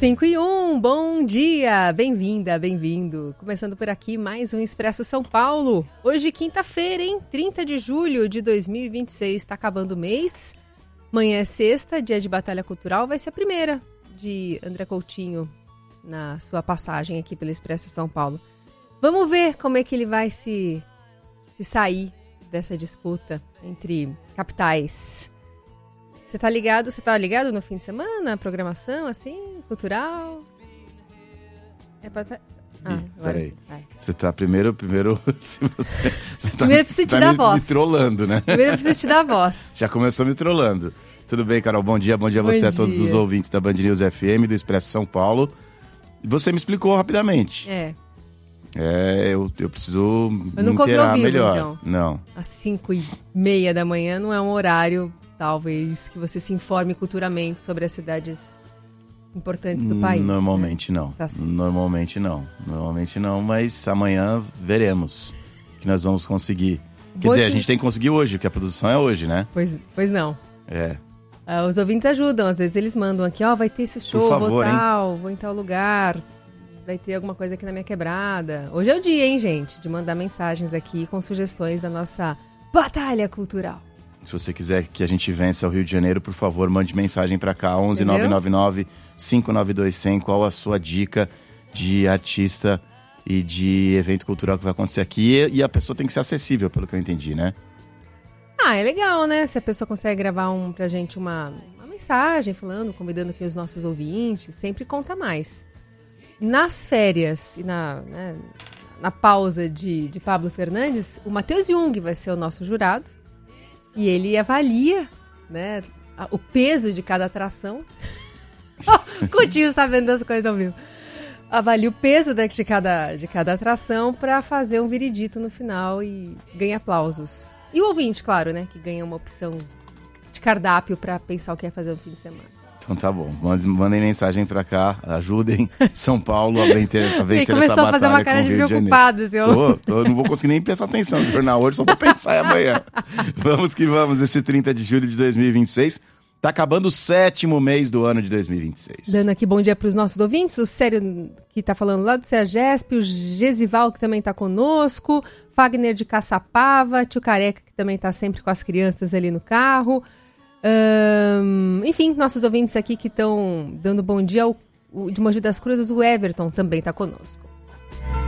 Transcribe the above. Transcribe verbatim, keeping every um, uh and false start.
cinco e um, bom dia, bem-vinda, bem-vindo. Começando por aqui mais um Expresso São Paulo. Hoje quinta-feira, hein? trinta de julho de dois mil e vinte e seis, está acabando o mês. Amanhã é sexta, dia de Batalha Cultural, vai ser a primeira de André Coutinho na sua passagem aqui pelo Expresso São Paulo. Vamos ver como é que ele vai se, se sair dessa disputa entre capitais. Você tá ligado? Você tá ligado no fim de semana? Programação, assim, cultural? É pra tá... Ah, Ih, agora peraí. sim, vai. Você tá primeiro, primeiro... se você, você tá, Primeiro precisa te tá dar me, voz. me trollando, né? Primeiro eu preciso te dar a voz. Já começou me trollando. Tudo bem, Carol? Bom dia, bom dia a você, Bom a todos dia. os ouvintes da Band News F M, do Expresso São Paulo. Você me explicou rapidamente. É, É, eu, eu preciso Eu me nunca ouvi inteirar ao vivo, melhor. então. Não. às cinco e meia da manhã não é um horário, talvez, que você se informe culturalmente sobre as cidades importantes do país. Normalmente né? não. Tá certo. Normalmente não. Normalmente não, mas amanhã veremos o que nós vamos conseguir. Quer Hoje- dizer, a gente tem que conseguir hoje, porque a produção é hoje, né? Pois, pois não. É. Ah, os ouvintes ajudam, às vezes eles mandam aqui, ó, vai ter esse show, favor, vou hein? tal, vou em tal lugar, vai ter alguma coisa aqui na minha quebrada. Hoje é o dia, hein, gente, de mandar mensagens aqui com sugestões da nossa batalha cultural. Se você quiser que a gente vença o Rio de Janeiro, por favor, mande mensagem para cá, onze nove nove nove, cinco nove dois zero zero. Qual a sua dica de artista e de evento cultural que vai acontecer aqui? E a pessoa tem que ser acessível, pelo que eu entendi, né? Ah, é legal, né? Se a pessoa consegue gravar um, pra gente uma, uma mensagem falando, convidando aqui os nossos ouvintes, sempre conta mais. Nas férias e na, né, na pausa de, de Pablo Fernandes, o Matheus Jung vai ser o nosso jurado. E ele avalia, né, a- o peso de cada atração. Coutinho sabendo das coisas ao vivo. Avalia o peso da- de cada, de cada atração para fazer um veredito no final e ganha aplausos. E o ouvinte, claro, né, que ganha uma opção de cardápio para pensar o que é fazer no fim de semana. Então tá bom. Mandem, mandem mensagem para cá, ajudem São Paulo a vencer, a Ele vencer começou essa a fazer batalha uma cara com de o Rio de Janeiro. preocupado, senhor. Tô, tô, eu não vou conseguir nem prestar atenção no jornal hoje, só vou pensar amanhã. Vamos que vamos, esse trinta de julho de dois mil e vinte e seis. Tá acabando o sétimo mês do ano de dois mil e vinte e seis. Dando aqui bom dia para os nossos ouvintes, o Sério que tá falando lá do Sergesp, o Gesival que também tá conosco, Fagner de Caçapava, tio Careca que também tá sempre com as crianças ali no carro. Ahn, enfim, nossos ouvintes aqui que estão dando bom dia, o, o de Mogi das Cruzes, o Everton também tá conosco.